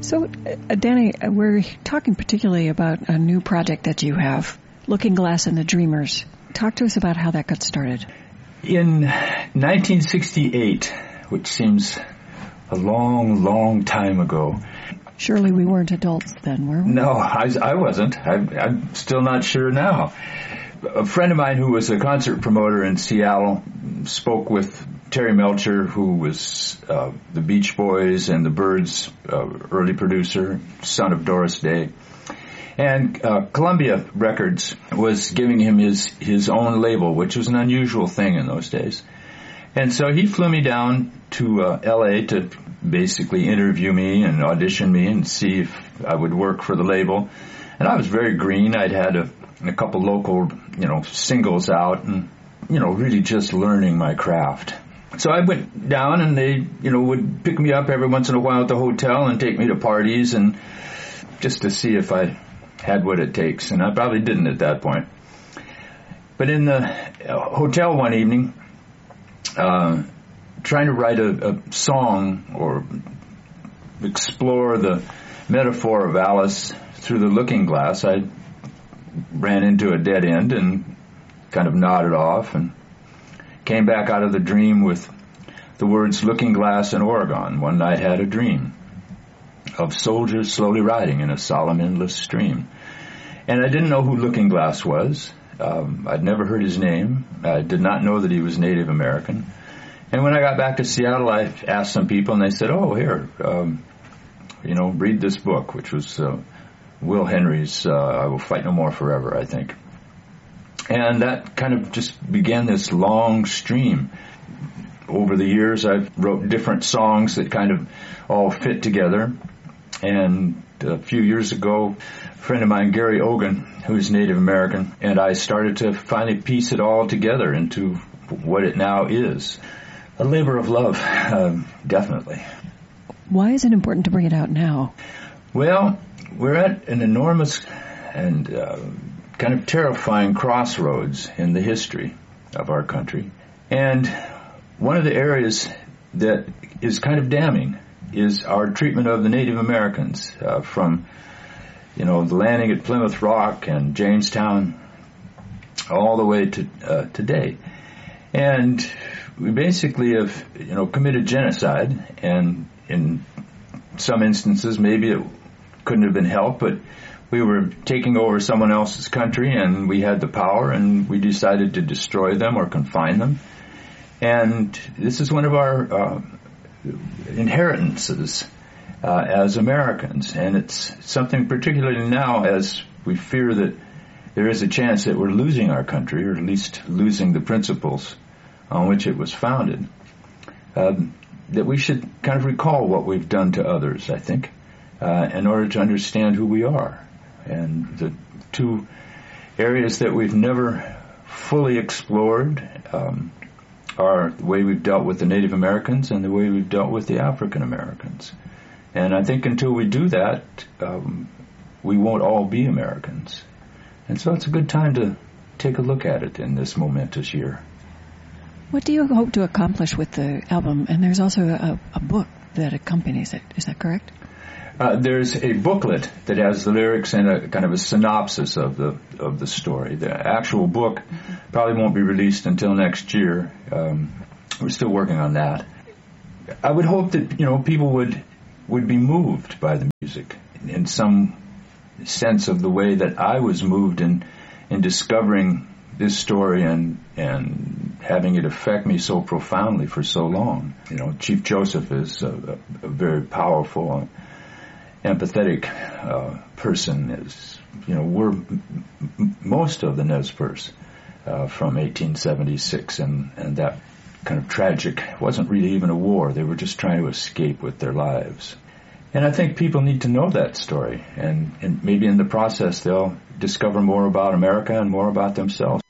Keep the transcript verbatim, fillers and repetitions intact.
So, uh, Danny, uh, we're talking particularly about a new project that you have, Looking Glass and the Dreamers. Talk to us about how that got started. In nineteen sixty-eight, which seems a long, long time ago. Surely we weren't adults then, were we? No, I, I wasn't. I, I'm still not sure now. A friend of mine who was a concert promoter in Seattle spoke with Terry Melcher, who was uh, the Beach Boys and the Byrds' uh, early producer, son of Doris Day. And uh, Columbia Records was giving him his, his own label, which was an unusual thing in those days. And so he flew me down to uh, L A to basically interview me and audition me and see if I would work for the label. And I was very green. I'd had a, a couple local, you know, singles out and, you know, really just learning my craft. So I went down and they, you know, would pick me up every once in a while at the hotel and take me to parties and just to see if I had what it takes. And I probably didn't at that point. But in the hotel one evening, uh, trying to write a, a song or explore the metaphor of Alice through the looking glass, I ran into a dead end and kind of nodded off and came back out of the dream with the words looking glass in Oregon. One night had a dream of soldiers slowly riding in a solemn endless stream. And I didn't know who Looking Glass was. Um, I'd never heard his name. I did not know that he was Native American. And when I got back to Seattle, I asked some people, and they said, oh, here, um, you know, read this book, which was uh, Will Henry's uh, I Will Fight No More Forever, I think. And that kind of just began this long stream. Over the years, I wrote different songs that kind of all fit together. And a few years ago, a friend of mine, Gary Ogan, who's Native American, and I started to finally piece it all together into what it now is. A labor of love, uh, definitely. Why is it important to bring it out now? Well, we're at an enormous and uh, kind of terrifying crossroads in the history of our country. And one of the areas that is kind of damning is our treatment of the Native Americans uh, from, you know, the landing at Plymouth Rock and Jamestown all the way to uh, today. And we basically have, you know, committed genocide, and in some instances maybe it couldn't have been helped, but we were taking over someone else's country and we had the power and we decided to destroy them or confine them. And this is one of our uh, inheritances uh, as Americans, and it's something particularly now as we fear that there is a chance that we're losing our country, or at least losing the principles on which it was founded, um, that we should kind of recall what we've done to others, I think, uh, in order to understand who we are. And the two areas that we've never fully explored um, are the way we've dealt with the Native Americans and the way we've dealt with the African Americans. And I think until we do that, um, we won't all be Americans. And so it's a good time to take a look at it in this momentous year. What do you hope to accomplish with the album? And there's also a, a book that accompanies it. Is that correct? Uh, there's a booklet that has the lyrics and a kind of a synopsis of the of the story. The actual book mm-hmm. probably won't be released until next year. Um, we're still working on that. I would hope that, you know, people would would be moved by the music in some sense of the way that I was moved in in discovering this story and and having it affect me so profoundly for so long. You know, Chief Joseph is a, a very powerful, empathetic uh, person. Is, you know, we're m- most of the Nez Perce uh, from eighteen seventy-six, and and that kind of tragic, it wasn't really even a war. They were just trying to escape with their lives. And I think people need to know that story, and, and maybe in the process they'll discover more about America and more about themselves.